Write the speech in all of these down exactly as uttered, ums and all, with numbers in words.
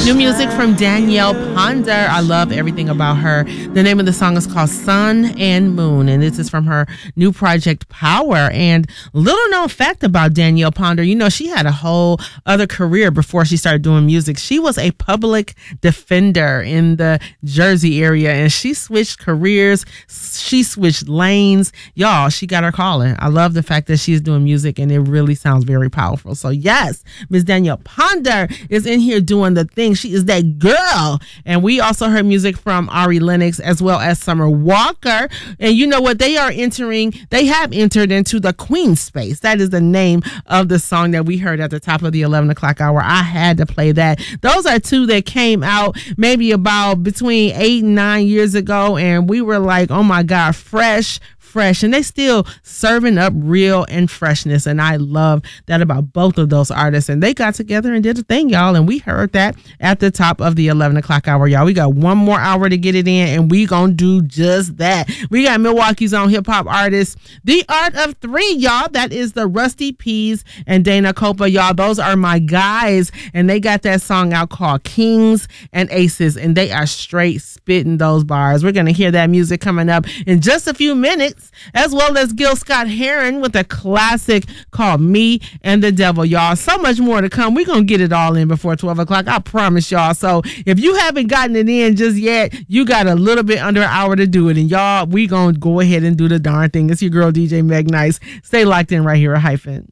New music from Danielle Ponder. I love everything about her. The name of the song is called Sun and Moon, and this is from her new project Power. And little known fact about Danielle Ponder, you know, she had a whole other career before she started doing music. She was a public defender in the Jersey area, and she switched careers. She switched lanes. Y'all, she got her calling. I love the fact that she's doing music, and it really sounds very powerful. So yes, Miss Danielle Ponder is in here doing the thing. She is that girl. And we also heard music from Ari Lennox as well as Summer Walker. And you know what? They are entering, they have entered into the Queen space. That is the name of the song that we heard at the top of the eleven o'clock hour. I had to play that. Those are two that came out maybe about between eight and nine years ago. And we were like, oh my God, fresh, fresh, and they still serving up real and freshness, and I love that about both of those artists. And they got together and did a thing, y'all, and we heard that at the top of the eleven o'clock hour, y'all. We got one more hour to get it in, and we gonna do just that. We got Milwaukee's own hip-hop artist, The Art of Three, y'all. That is the Rusty Peas and Dana Copa, y'all. Those are my guys, and they got that song out called Kings and Aces, and they are straight spitting those bars. We're gonna hear that music coming up in just a few minutes, as well as Gil Scott-Heron with a classic called Me and the Devil, y'all. So much more to come. We're going to get it all in before twelve o'clock. I promise y'all. So if you haven't gotten it in just yet, you got a little bit under an hour to do it. And y'all, we going to go ahead and do the darn thing. It's your girl, D J Meg Nice. Stay locked in right here at Hyphen.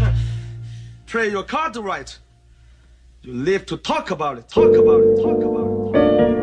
Play your card right. You live to talk about it. Talk about it. Talk about it.